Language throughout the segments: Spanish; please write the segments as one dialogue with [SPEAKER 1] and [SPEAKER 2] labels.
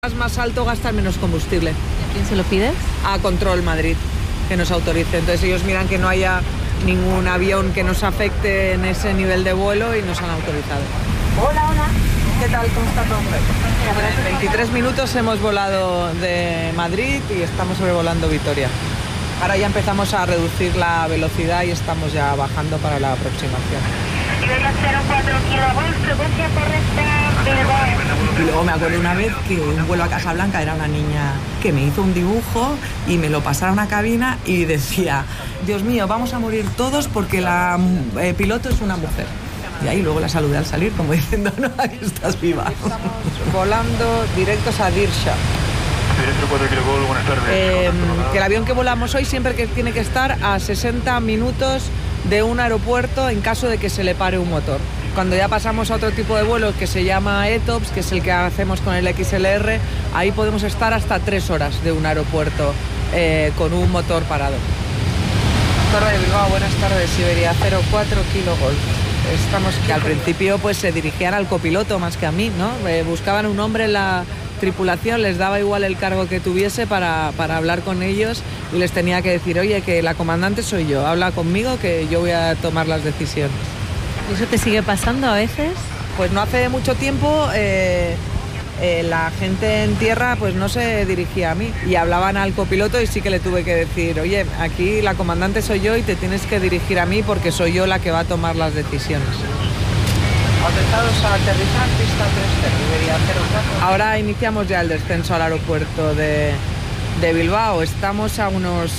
[SPEAKER 1] más alto gastan menos combustible.
[SPEAKER 2] ¿A quién se lo pides?
[SPEAKER 1] A Control Madrid, que nos autorice. Entonces ellos miran que no haya ningún avión que nos afecte en ese nivel de vuelo y nos han autorizado.
[SPEAKER 3] Hola.
[SPEAKER 1] ¿Qué tal? ¿Cómo está todo? 23 minutos hemos volado de Madrid y estamos sobrevolando Vitoria. Ahora ya empezamos a reducir la velocidad y estamos ya bajando para la aproximación.
[SPEAKER 3] Iberia 04 kg, frecuencia correcta, Bilbao.
[SPEAKER 4] Y luego me acuerdo una vez que un vuelo a Casablanca era una niña que me hizo un dibujo y me lo pasaron a cabina y decía: Dios mío, vamos a morir todos porque la piloto es una mujer. Y ahí luego la saludé al salir como diciendo: no, aquí estás viva.
[SPEAKER 1] Estamos volando directos a Dirsha.
[SPEAKER 5] Buenas tardes.
[SPEAKER 1] Que el avión que volamos hoy siempre que tiene que estar a 60 minutos de un aeropuerto en caso de que se le pare un motor. Cuando ya pasamos a otro tipo de vuelos que se llama ETOPS, que es el que hacemos con el XLR, ahí podemos estar hasta 3 horas de un aeropuerto con un motor parado. Torre de Bilbao, buenas tardes, Iberia 04 kg. Estamos que al principio pues se dirigían al copiloto más que a mí, ¿no? Buscaban un hombre en la tripulación, les daba igual el cargo que tuviese para hablar con ellos y les tenía que decir: oye, que la comandante soy yo, habla conmigo que yo voy a tomar las decisiones.
[SPEAKER 2] ¿Y eso te sigue pasando a veces?
[SPEAKER 1] Pues no hace mucho tiempo la gente en tierra pues no se dirigía a mí y hablaban al copiloto y sí que le tuve que decir: oye, aquí la comandante soy yo y te tienes que dirigir a mí porque soy yo la que va a tomar las decisiones. Autorizados a aterrizar, pista 30, Iberia 04. Ahora iniciamos ya el descenso al aeropuerto de Bilbao. Estamos a unos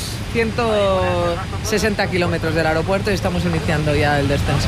[SPEAKER 1] 160 kilómetros del aeropuerto y estamos iniciando ya el descenso.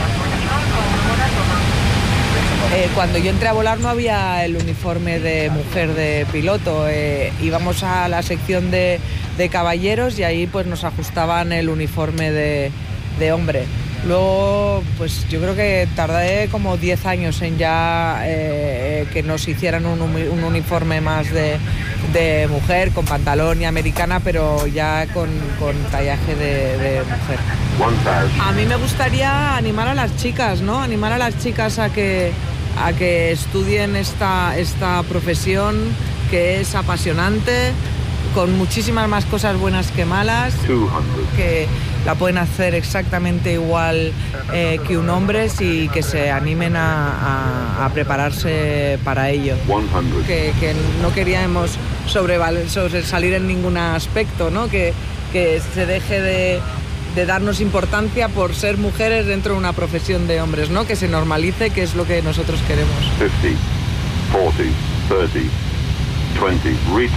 [SPEAKER 1] Cuando yo entré a volar no había el uniforme de mujer de piloto. Íbamos a la sección de caballeros y ahí pues nos ajustaban el uniforme de hombre. Luego, pues yo creo que tardé como 10 años en ya que nos hicieran un uniforme más de mujer, con pantalón y americana, pero ya con tallaje de mujer. A mí me gustaría animar a las chicas, ¿no? Animar a las chicas a que estudien esta profesión que es apasionante, con muchísimas más cosas buenas que malas, que la pueden hacer exactamente igual que un hombre y que se animen a prepararse para ello. Que no queríamos sobresalir en ningún aspecto, ¿no? Que se deje de darnos importancia por ser mujeres dentro de una profesión de hombres, ¿no? Que se normalice, que es lo que nosotros queremos.
[SPEAKER 5] 50, 40, 30, 20,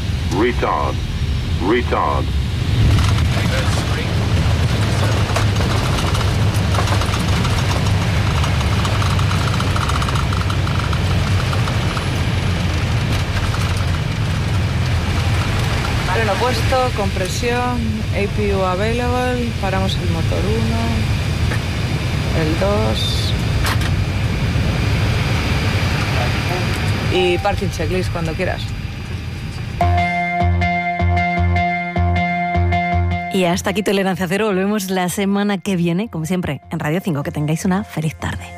[SPEAKER 5] retard.
[SPEAKER 1] Freno puesto, compresión, APU available, paramos el motor 1, el 2 y parking checklist cuando quieras.
[SPEAKER 2] Y hasta aquí Tolerancia Cero. Volvemos la semana que viene, como siempre, en Radio 5. Que tengáis una feliz tarde.